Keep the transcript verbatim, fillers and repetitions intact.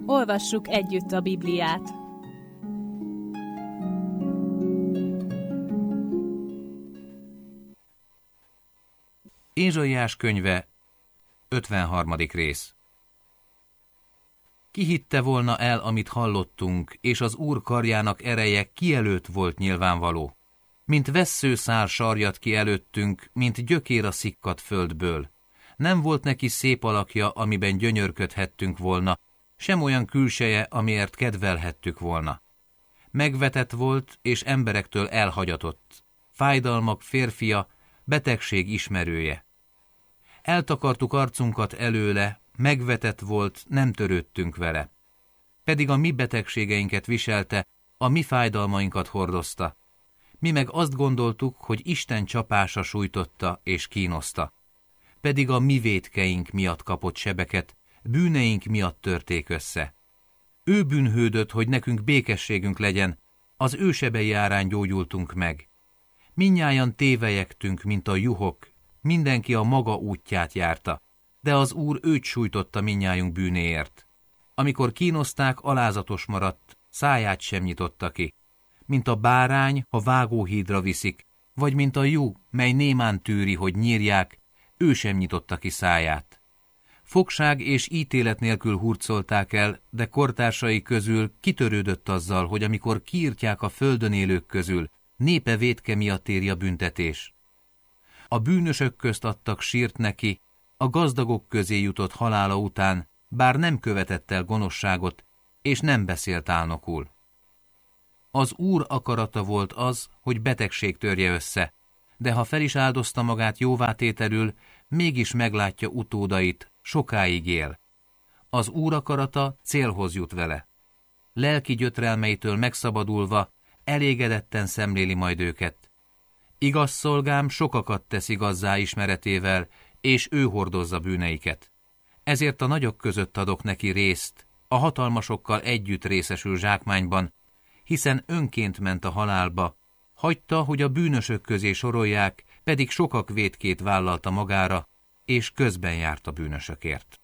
Olvassuk együtt a Bibliát. Ézsaiás könyve, ötvenharmadik rész. Ki hitte volna el, amit hallottunk, és az Úr karjának ereje ki előtt volt nyilvánvaló? Mint vesszőszál sarjat ki előttünk, mint gyökér a szikkadt földből. Nem volt neki szép alakja, amiben gyönyörködhettünk volna, sem olyan külseje, amiért kedvelhettük volna. Megvetett volt, és emberektől elhagyatott. Fájdalmak férfia, betegség ismerője. Eltakartuk arcunkat előle, megvetett volt, nem törődtünk vele. Pedig a mi betegségeinket viselte, a mi fájdalmainkat hordozta. Mi meg azt gondoltuk, hogy Isten csapása sújtotta és kínoszta. Pedig a mi vétkeink miatt kapott sebeket, bűneink miatt törték össze. Ő bűnhődött, hogy nekünk békességünk legyen, az ő sebei árán gyógyultunk meg. Mindnyájan tévejektünk, mint a juhok, mindenki a maga útját járta, de az Úr őt sújtotta mindnyájunk bűnéért. Amikor kínozták, alázatos maradt, száját sem nyitotta ki. Mint a bárány, ha vágóhídra viszik, vagy mint a juh, mely némán tűri, hogy nyírják, ő sem nyitotta ki száját. Fogság és ítélet nélkül hurcolták el, de kortársai közül kitörődött azzal, hogy amikor kiírtják a földön élők közül, népe vétke miatt éri a büntetés. A bűnösök közt adtak sírt neki, a gazdagok közé jutott halála után, bár nem követett el gonoszságot, és nem beszélt álnokul. Az Úr akarata volt az, hogy betegség törje össze, de ha fel is áldozta magát jóvátételül, mégis meglátja utódait, sokáig él. Az Úr akarata célhoz jut vele. Lelki gyötrelmeitől megszabadulva, elégedetten szemléli majd őket. Igaz szolgám sokakat tesz igazzá ismeretével, és ő hordozza bűneiket. Ezért a nagyok között adok neki részt, a hatalmasokkal együtt részesül zsákmányban, hiszen önként ment a halálba, hagyta, hogy a bűnösök közé sorolják, pedig sokak vétkét vállalta magára, és közben járt a bűnösökért.